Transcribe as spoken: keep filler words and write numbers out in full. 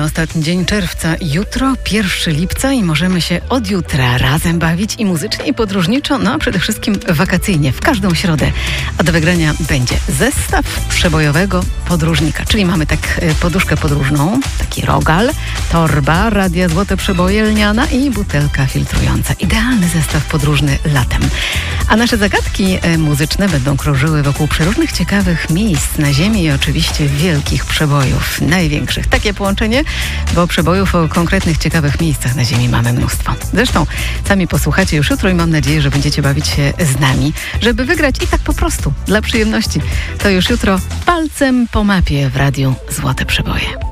ostatni dzień czerwca. Jutro pierwszego lipca i możemy się od jutra razem bawić i muzycznie, i podróżniczo, no a przede wszystkim wakacyjnie, w każdą środę. A do wygrania będzie zestaw przebojowego podróżnika, czyli mamy tak poduszkę podróżną, taki rogal, torba, radia Złote Przeboje lniana i butelka filtrująca. Idealny zestaw podróżny latem. A nasze zagadki muzyczne będą krążyły wokół przeróżnych ciekawych miejsc na ziemi i oczywiście wielkich przebojów, największych. Takie połączenie, bo przebojów o konkretnych ciekawych miejscach na ziemi mamy mnóstwo. Zresztą sami posłuchacie już jutro i mam nadzieję, że będziecie bawić się z nami, żeby wygrać i tak po prostu, dla przyjemności. To już jutro palcem po mapie w radiu Złote Przeboje.